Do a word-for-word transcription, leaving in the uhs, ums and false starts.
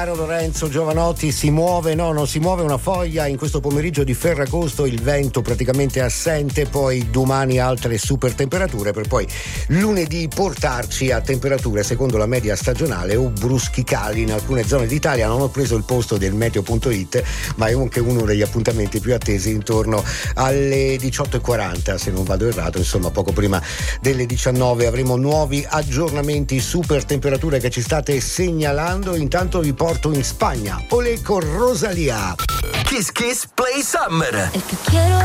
Caro Lorenzo Giovanotti, si muove, no, non si muove una foglia in questo pomeriggio di Ferragosto, il vento praticamente assente, poi domani altre super temperature per poi lunedì portarci a temperature secondo la media stagionale o bruschi cali in alcune zone d'Italia. Non ho preso il posto del meteo punto it, ma è anche uno degli appuntamenti più attesi intorno alle diciotto e quaranta, se non vado errato, insomma poco prima delle diciannove avremo nuovi aggiornamenti, super temperature che ci state segnalando. Intanto vi porto in Spagna, olè con Rosalía. Kiss Kiss Play Summer. El que quiero